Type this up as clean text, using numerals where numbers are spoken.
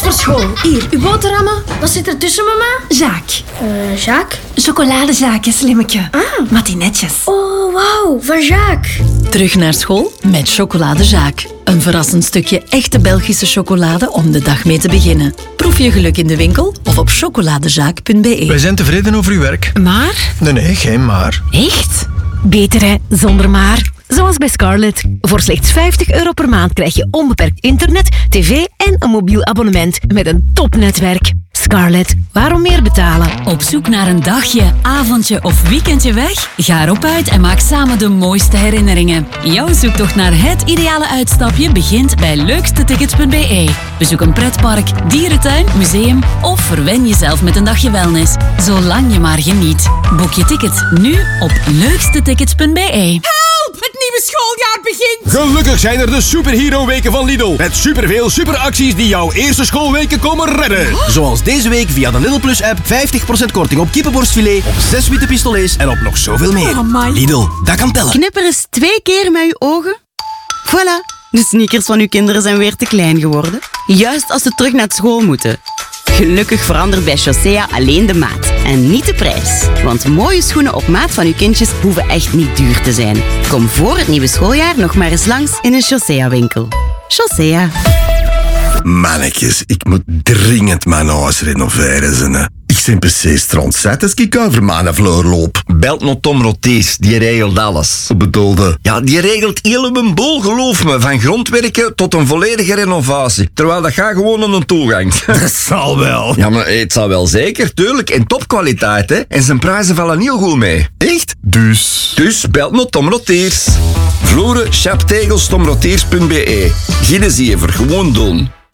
voor school. Hier, uw boterhammen. Wat zit er tussen, mama? Jacques. Jacques? Chocoladezaakje, slimmetje. Matinetjes. Oh, wauw, van Jacques. Terug naar school met Chocolade Jacques. Een verrassend stukje echte Belgische chocolade om de dag mee te beginnen. Proef je geluk in de winkel of op chocoladejacques.be. Wij zijn tevreden over uw werk. Maar? Nee, geen maar. Echt? Beter hè, zonder maar. Zoals bij Scarlett. Voor slechts €50 per maand krijg je onbeperkt internet, tv en een mobiel abonnement met een topnetwerk. Scarlett, waarom meer betalen? Op zoek naar een dagje, avondje of weekendje weg? Ga erop uit en maak samen de mooiste herinneringen. Jouw zoektocht naar het ideale uitstapje begint bij leukstetickets.be. Bezoek een pretpark, dierentuin, museum of verwen jezelf met een dagje wellness. Zolang je maar geniet. Boek je ticket nu op leukstetickets.be. Het nieuwe schooljaar begint! Gelukkig zijn er de Superhero Weken van Lidl. Met superveel superacties die jouw eerste schoolweken komen redden. Zoals deze week via de Lidl Plus app 50% korting op kippenborstfilet, op 6 witte pistolets en op nog zoveel meer. Lidl, dat kan tellen. Knipper eens 2 keer met uw ogen. Voilà, de sneakers van uw kinderen zijn weer te klein geworden. Juist als ze terug naar school moeten. Gelukkig verandert bij Chaussea alleen de maat en niet de prijs. Want mooie schoenen op maat van uw kindjes hoeven echt niet duur te zijn. Kom voor het nieuwe schooljaar nog maar eens langs in een Chaussea-winkel. Chaussea. Mannetjes, ik moet dringend mijn huis renoveren. Ze. Ik ben precies strandzet als ik over mijn vloer loop. Belt nog Tom Rotees, die regelt alles. Wat bedoelde? Ja, die regelt heel mijn boel, geloof me. Van grondwerken tot een volledige renovatie. Terwijl dat gaat gewoon aan een toegang. Dat zal wel. Ja, maar het zal wel zeker, tuurlijk. En topkwaliteit, hè. En zijn prijzen vallen heel goed mee. Echt? Dus belt nog Tom Rotees. Vloeren, chaptegels, tomroteers.be. Geen zever, gewoon doen.